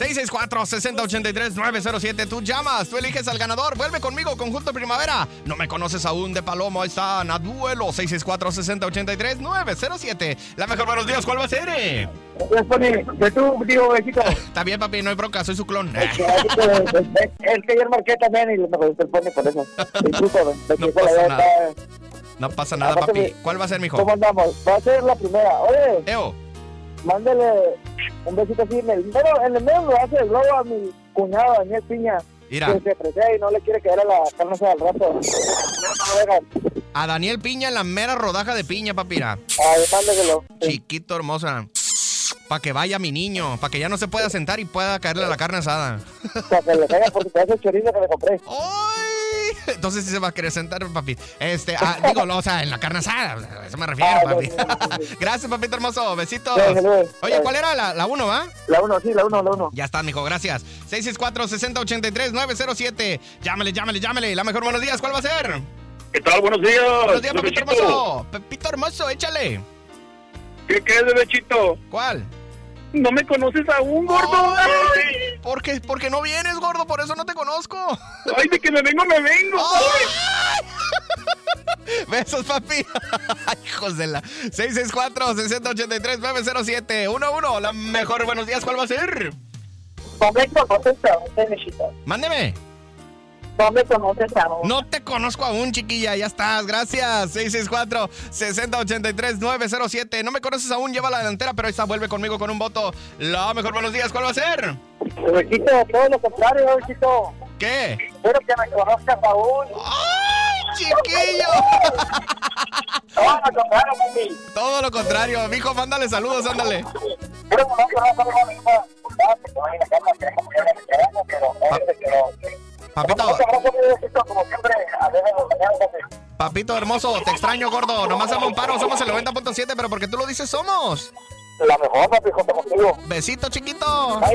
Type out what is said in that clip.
664-6083-907. Tú llamas, tú eliges al ganador. Vuelve conmigo, Conjunto Primavera. No me conoces aún de Palomo. Ahí están a duelo. 664-6083-907. La mejor, buenos días. ¿Cuál va a ser? De tú, digo, besito. Está bien, papi, no hay bronca. Soy su clon. Es que ayer marqué también y me contestó el Pony por eso. Disculpa, No pasa nada. No pasa nada, papi. ¿Cuál va a ser, mijo? ¿Cómo andamos? Va a ser la primera. Oye, Eo. mándale un besito así en el medio lo hace el globo a mi cuñado Daniel Piña. Mira. Que se presea y no le quiere quedar a la carne al rato. A Daniel Piña en la mera rodaja de piña, papira. Ay, mándaselo. Chiquito, hermosa. Para que vaya mi niño, para que ya no se pueda sentar y pueda caerle a la carne asada. Para que le caiga por tu pedazo de chorizo que le compré. ¡Ay! Entonces sí se va a querer sentar, papi. Digo, o sea, en la carne asada. A eso me refiero, papi. Gracias, papito hermoso. Besitos. Oye, ¿cuál era? La 1, ¿va? La 1, sí, la 1. Ya está, mijo, gracias. 664-6083-907. Llámele. La mejor, buenos días. ¿Cuál va a ser? ¿Qué tal? Buenos días. Buenos días, papito hermoso. Pepito hermoso, échale. ¿Qué es, bebechito? ¿Cuál? ¿No me conoces aún, gordo? Ay, porque no vienes, gordo, por eso no te conozco. Ay, de que me vengo. Besos, papi. Hijos de la 664-6083-907. 11, la mejor, buenos días, ¿cuál va a ser? Momento, contesta, besito. Mándeme. ¿Dónde conoces aún? No te conozco aún, chiquilla, ya estás, gracias. 664-6083-907. No me conoces aún, lleva la delantera, pero esta vuelve conmigo con un voto. La mejor, buenos días, ¿cuál va a ser? Besito, todo lo contrario, besito. ¿Qué? Espero que me conozcas aún. ¡Ay, chiquillo! Todo lo contrario, papi. Todo lo contrario, mijo, mándale saludos, ándale. Papito hermoso, te extraño, gordo. Nomás dame un paro, somos el 90.7, pero porque tú lo dices, somos. La mejor, papi, junto contigo. Besito, chiquito.